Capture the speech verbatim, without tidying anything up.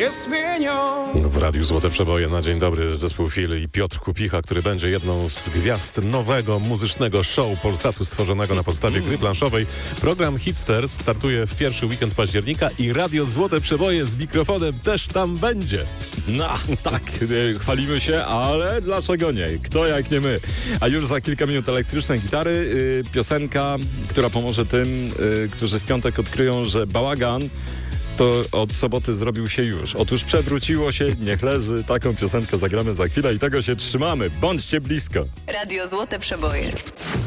jest zmienią. W Radiu Złote Przeboje na dzień dobry zespół Fil i Piotr Kupicha, który będzie jedną z gwiazd nowego muzycznego show Polsatu stworzonego na podstawie gry planszowej. Program Hitsters startuje w pierwszy weekend października i Radio Złote Przeboje z mikrofonem też tam będzie. No tak, chwalimy się, ale dlaczego nie? Kto jak nie my? A już za kilka minut elektryczne gitary, yy, piosenka, która pomoże tym, yy, którzy w piątek odkryją, że bałagan to od soboty zrobił się już. Otóż przewróciło się, niech leży. Taką piosenkę zagramy za chwilę i tego się trzymamy. Bądźcie blisko. Radio Złote Przeboje.